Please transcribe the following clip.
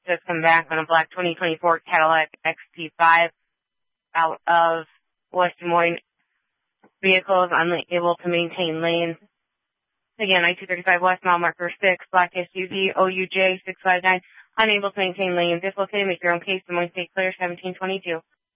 just come back on a black 2024 Cadillac XT5 out of West Des Moines. Vehicles unable to maintain lanes. Again, I-235 West, mile marker 6, black SUV, OUJ 659, unable to maintain lanes. If located, make your own case. Des Moines State Clear 1722.